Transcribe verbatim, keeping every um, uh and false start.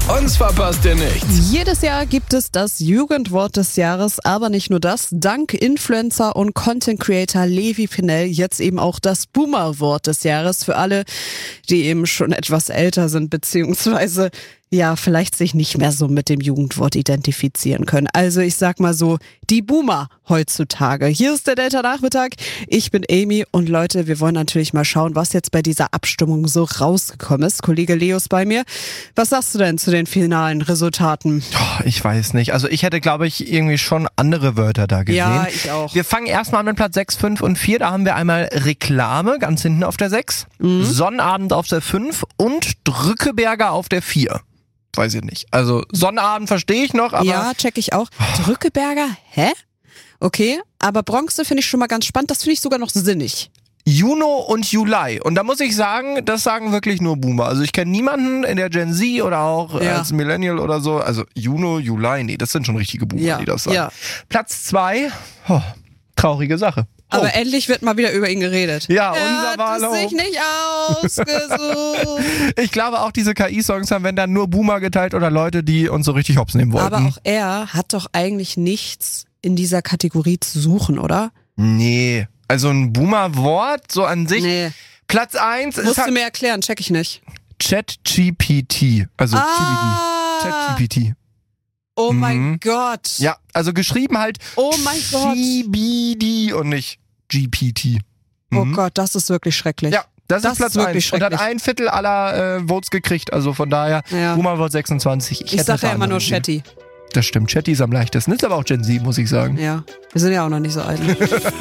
Uns verpasst ihr nichts. Jedes Jahr gibt es das Jugendwort des Jahres, aber nicht nur das. Dank Influencer und Content Creator Levi Pinnell jetzt eben auch das Boomer-Wort des Jahres für alle, die eben schon etwas älter sind, beziehungsweise ja, vielleicht sich nicht mehr so mit dem Jugendwort identifizieren können. Also ich sag mal so, die Boomer heutzutage. Hier ist der Delta-Nachmittag. Ich bin Amy und Leute, wir wollen natürlich mal schauen, was jetzt bei dieser Abstimmung so rausgekommen ist. Kollege Leo ist bei mir. Was sagst du denn zu den finalen Resultaten? Oh, ich weiß nicht. Also ich hätte, glaube ich, irgendwie schon andere Wörter da gesehen. Ja, ich auch. Wir fangen erstmal an mit Platz sechs, fünf und vier. Da haben wir einmal Reklame, ganz hinten auf der sechs. Mhm. Sonnabend auf der fünf und Drückeberger auf der vier. Weiß ich nicht. Also Sonnabend verstehe ich noch, aber... Ja, check ich auch. Drückeberger, hä? Okay, aber Bronze finde ich schon mal ganz spannend. Das finde ich sogar noch sinnig. Juno und Juli. Und da muss ich sagen, das sagen wirklich nur Boomer. Also ich kenne niemanden in der Gen Z oder auch Ja. als Millennial oder so. Also Juno, Juli, nee, das sind schon richtige Boomer, Ja, die das sagen. ja. Platz zwei, oh, traurige Sache. Oh. Aber endlich wird mal wieder über ihn geredet. Ja, er unser hat Wahlhof. es sich nicht ausgesucht. Ich glaube auch, diese K I-Songs haben, wenn dann nur Boomer geteilt oder Leute, die uns so richtig hops nehmen wollten. Aber auch er hat doch eigentlich nichts in dieser Kategorie zu suchen, oder? Nee, also ein Boomer-Wort so an sich. Nee. Platz eins ist Musst halt du mir erklären, check ich nicht. ChatGPT. Also Ah. G P T. ChatGPT. Oh mein Mhm. Gott. Ja, also geschrieben halt Oh mein Gott. G B D und nicht G P T. Oh Mhm. Gott, das ist wirklich schrecklich. Ja, das, Das ist Platz ist wirklich eins und hat schrecklich. ein Viertel aller äh, Votes gekriegt. Also von daher, Ja. Boomer-Wort sechsundzwanzig. Ich hätte sag ja eine immer nur andere Idee. Chatty. Das stimmt, Chatty ist am leichtesten. Ist aber auch Gen Z, muss ich sagen. Ja, wir sind ja auch noch nicht so alt.